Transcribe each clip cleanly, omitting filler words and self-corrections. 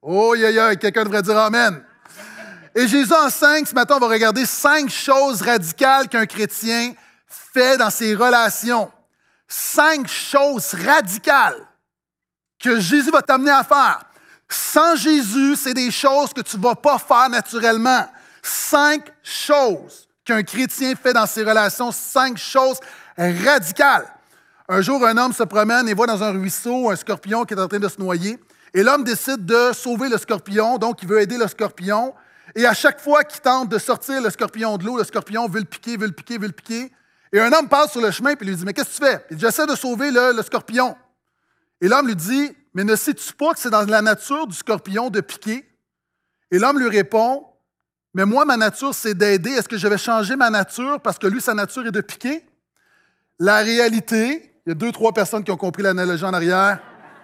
Oh, quelqu'un devrait dire Amen. Et Jésus enseigne, ce matin, on va regarder 5 choses radicales qu'un chrétien fait dans ses relations. 5 choses radicales que Jésus va t'amener à faire. Sans Jésus, c'est des choses que tu ne vas pas faire naturellement. 5 choses qu'un chrétien fait dans ses relations, 5 choses radicales. Un jour, un homme se promène et voit dans un ruisseau un scorpion qui est en train de se noyer. Et l'homme décide de sauver le scorpion, donc il veut aider le scorpion. Et à chaque fois qu'il tente de sortir le scorpion de l'eau, le scorpion veut le piquer. Et un homme passe sur le chemin et lui dit « Mais qu'est-ce que tu fais? » Il dit « J'essaie de sauver le scorpion. » Et l'homme lui dit « Mais ne sais-tu pas que c'est dans la nature du scorpion de piquer? » Et l'homme lui répond « Mais moi, ma nature, c'est d'aider. Est-ce que je vais changer ma nature parce que lui, sa nature est de piquer? » La réalité, il y a 2-3 personnes qui ont compris l'analogie en arrière.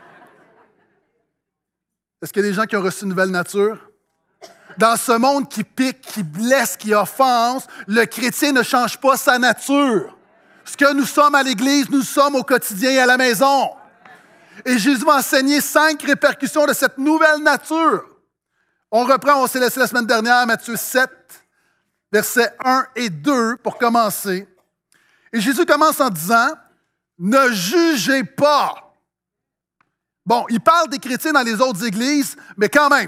Est-ce qu'il y a des gens qui ont reçu une nouvelle nature? Dans ce monde qui pique, qui blesse, qui offense, le chrétien ne change pas sa nature. Ce que nous sommes à l'Église, nous sommes au quotidien et à la maison. Et Jésus va enseigner 5 répercussions de cette nouvelle nature. On reprend, on s'est laissé la semaine dernière, Matthieu 7, versets 1 et 2 pour commencer. Et Jésus commence en disant « Ne jugez pas ». Bon, il parle des chrétiens dans les autres églises, mais quand même.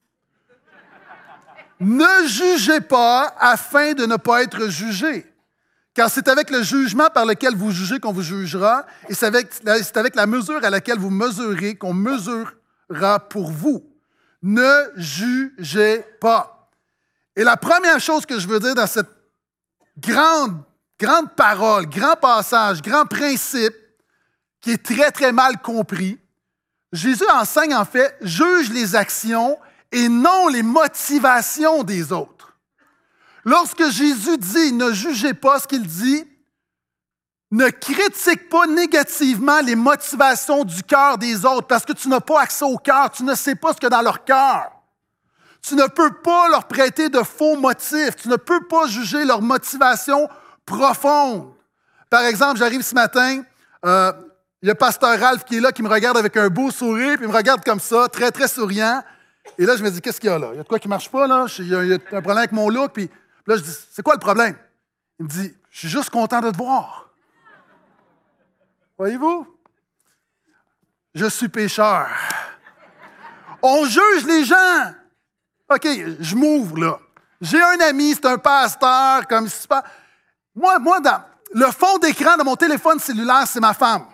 Ne jugez pas afin de ne pas être jugés. Car c'est avec le jugement par lequel vous jugez qu'on vous jugera, et c'est avec la mesure à laquelle vous mesurez qu'on mesurera pour vous. Ne jugez pas. Et la première chose que je veux dire dans cette grande parole, grand passage, grand principe, qui est très, très mal compris, Jésus enseigne en fait, juge les actions et non les motivations des autres. Lorsque Jésus dit « ne jugez pas », ce qu'il dit, ne critique pas négativement les motivations du cœur des autres parce que tu n'as pas accès au cœur, tu ne sais pas ce qu'il y a dans leur cœur. Tu ne peux pas leur prêter de faux motifs, tu ne peux pas juger leur motivation profonde. Par exemple, j'arrive ce matin, il y a Pasteur Ralph qui est là, qui me regarde avec un beau sourire, puis il me regarde comme ça, très, très souriant. Et là, je me dis, qu'est-ce qu'il y a là? Il y a de quoi qui ne marche pas, là? Il y a un problème avec mon look. Puis là, je dis, c'est quoi le problème? Il me dit, je suis juste content de te voir. Voyez-vous? Je suis pécheur. On juge les gens. OK, je m'ouvre, là. J'ai un ami, c'est un pasteur, comme si pas. Moi, dans le fond d'écran de mon téléphone cellulaire, c'est ma femme.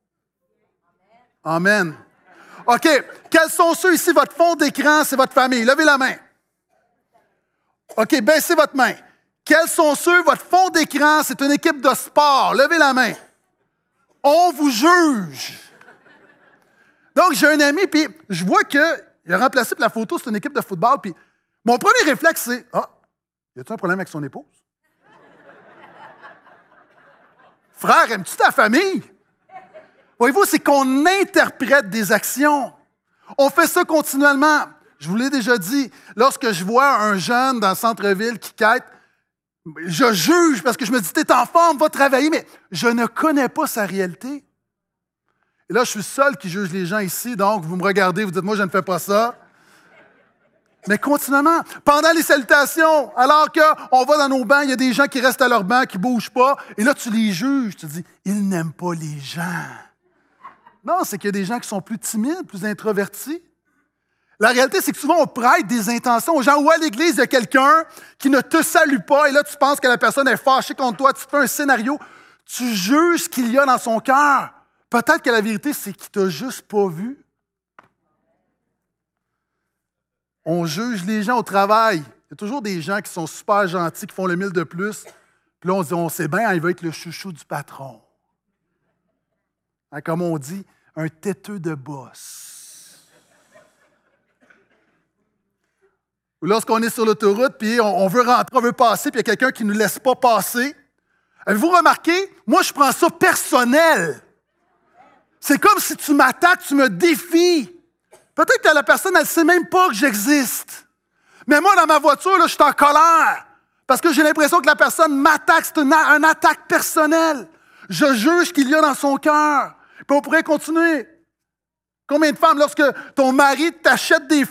Amen. OK. Quels sont ceux ici? Votre fond d'écran, c'est votre famille. Levez la main. OK, baissez votre main. Quels sont ceux? Votre fond d'écran, c'est une équipe de sport. Levez la main. On vous juge. Donc, j'ai un ami, puis je vois qu'il a remplacé pour la photo, c'est une équipe de football, puis mon premier réflexe, c'est « Ah, y a-t-il un problème avec son épouse? » Frère, aimes-tu ta famille? Voyez-vous, c'est qu'on interprète des actions. On fait ça continuellement. Je vous l'ai déjà dit, lorsque je vois un jeune dans le centre-ville qui quête, je juge parce que je me dis, t'es en forme, va travailler, mais je ne connais pas sa réalité. Et là, je suis seul qui juge les gens ici, donc vous me regardez, vous dites, moi, je ne fais pas ça. Mais continuellement, pendant les salutations, alors qu'on va dans nos bancs, il y a des gens qui restent à leur banc, qui ne bougent pas, et là, tu les juges, tu te dis, ils n'aiment pas les gens. Non, c'est qu'il y a des gens qui sont plus timides, plus introvertis. La réalité, c'est que souvent, on prête des intentions aux gens. Ou à l'église, il y a quelqu'un qui ne te salue pas, et là, tu penses que la personne est fâchée contre toi, tu te fais un scénario, tu juges ce qu'il y a dans son cœur. Peut-être que la vérité, c'est qu'il ne t'a juste pas vu. On juge les gens au travail. Il y a toujours des gens qui sont super gentils, qui font le 1000 de plus. Puis là, on se dit, on sait bien, il va être le chouchou du patron. Hein, comme on dit, un têteux de boss. Ou lorsqu'on est sur l'autoroute, puis on veut rentrer, on veut passer, puis il y a quelqu'un qui ne nous laisse pas passer. Avez-vous remarqué? Moi, je prends ça personnel. C'est comme si tu m'attaques, tu me défies. Peut-être que la personne, elle ne sait même pas que j'existe. Mais moi, dans ma voiture, là, je suis en colère. Parce que j'ai l'impression que la personne m'attaque. C'est une attaque personnelle. Je juge ce qu'il y a dans son cœur. Puis on pourrait continuer. Combien de femmes, lorsque ton mari t'achète des